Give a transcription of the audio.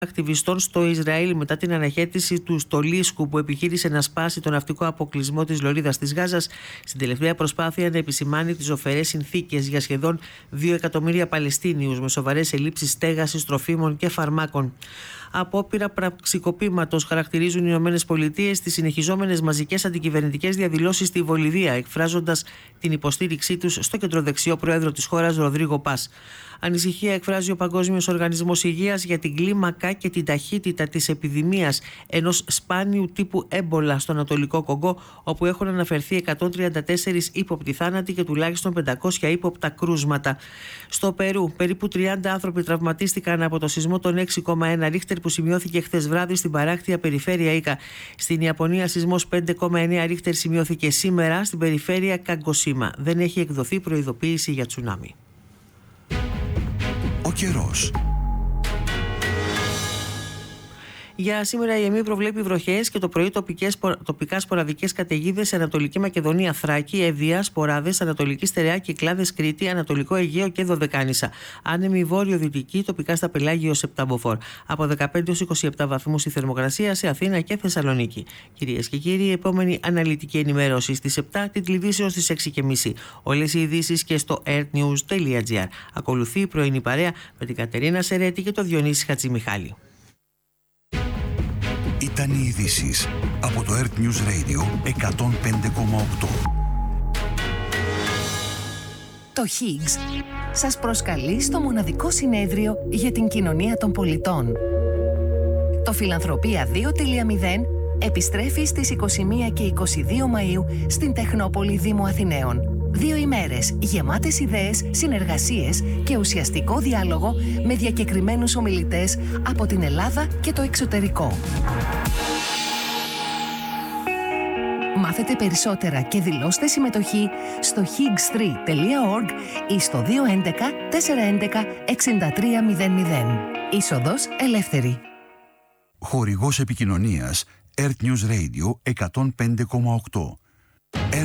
ακτιβιστών στο Ισραήλ μετά την αναχέτηση του Στολίσκου, που επιχείρησε να σπάσει τον ναυτικό αποκλεισμό της Λωρίδας της Γάζας στην τελευταία προσπάθεια να επισημάνει τις ζωφερές συνθήκες για σχεδόν 2 εκατομμύρια Παλαιστίνιους με σοβαρές ελλείψεις στέγασης, τροφίμων και φαρμάκων. Απόπειρα πραξικοπήματος χαρακτηρίζουν οι Ηνωμένες Πολιτείες τις συνεχιζόμενες μαζικές αντικυβερνητικές διαδηλώσεις στη Βολιβία, εκφράζοντας την υποστήριξή τους στο κεντροδεξιό πρόεδρο της χώρας, Ροδρίγο Πας. Ανησυχία εκφράζει ο Παγκόσμιος Οργανισμός Υγείας για την κλίμακα και την ταχύτητα της επιδημίας ενός σπάνιου τύπου έμπολα στο Ανατολικό Κονγκό, όπου έχουν αναφερθεί 134 ύποπτοι θάνατοι και τουλάχιστον 500 ύποπτα κρούσματα. Στο Περού, περίπου 30 άνθρωποι τραυματίστηκαν από το σεισμό των 6,1 Ρίχτερ που σημειώθηκε χθες βράδυ στην παράκτια περιφέρεια Ίκα. Στην Ιαπωνία, σεισμός 5,9 Ρίχτερ σημειώθηκε σήμερα στην περιφέρεια Καγκοσίμα. Δεν έχει εκδοθεί προειδοποίηση για τσουνάμι. Ο καιρός. Για σήμερα η ΕΜΗ προβλέπει βροχές και το πρωί τοπικά σποραδικές καταιγίδες σε Ανατολική Μακεδονία, Θράκη, Εύβοια, σποράδες, Ανατολική Στερεά, Κυκλάδες, Κρήτη, Ανατολικό Αιγαίο και Δωδεκάνησα. Άνεμη βόρειο-δυτική, τοπικά στα πελάγια ως 7 μποφόρ. Από 15 έως 27 βαθμούς η θερμοκρασία σε Αθήνα και Θεσσαλονίκη. Κυρίες και κύριοι, η επόμενη αναλυτική ενημέρωση στις 7, την τηλεδίσεως στις 6.30. Όλες οι ειδήσεις και στο airnews.gr. Ακολουθεί η πρωινή παρέα με την Κατερίνα Σερέτη και το Διονύση Χατζημιχάλη. Ήταν οι ειδήσεις από το Earth News Radio 105,8. Το Higgs σας προσκαλεί στο μοναδικό συνέδριο για την κοινωνία των πολιτών. Το Φιλανθρωπία 2.0 επιστρέφει στις 21 και 22 Μαΐου στην Τεχνόπολη Δήμου Αθηναίων. 2 ημέρες γεμάτες ιδέες, συνεργασίες και ουσιαστικό διάλογο με διακεκριμένους ομιλητές από την Ελλάδα και το εξωτερικό. Μάθετε περισσότερα και δηλώστε συμμετοχή στο higgs3.org ή στο 211 411 6300. Είσοδος ελεύθερη. Χορηγός επικοινωνίας Earth News Radio 105,8.